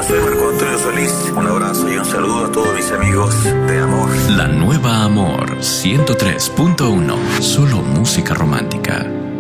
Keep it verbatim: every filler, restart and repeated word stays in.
soy Marco Antonio Solís. Un abrazo y un saludo a todos mis amigos de Amor. La nueva Amor ciento tres punto uno. Solo música romántica.